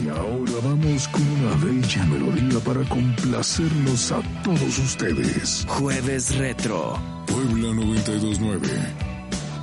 Y ahora vamos con una bella melodía para complacerlos a todos ustedes. Jueves Retro. Puebla 92.9.